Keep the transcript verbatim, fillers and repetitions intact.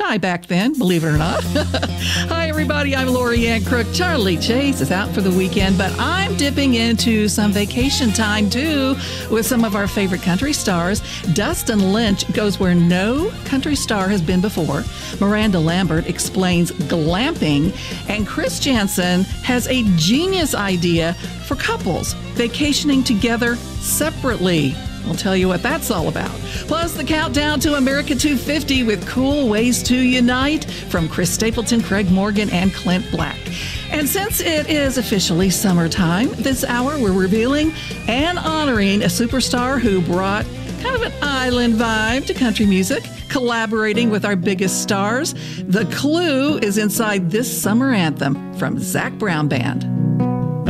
shy back then, believe it or not. Hi, everybody. I'm Lori Ann Crook. Charlie Chase is out for the weekend, but I'm dipping into some vacation time, too, with some of our favorite country stars. Dustin Lynch goes where no country star has been before. Miranda Lambert explains glamping. And Chris Jansen has a genius idea for couples vacationing together separately. I'll tell you what that's all about. Plus, the countdown to America two fifty with cool ways to unite from Chris Stapleton, Craig Morgan, and Clint Black. And since it is officially summertime, this hour we're revealing and honoring a superstar who brought kind of an island vibe to country music, collaborating with our biggest stars. The clue is inside this summer anthem from Zac Brown Band.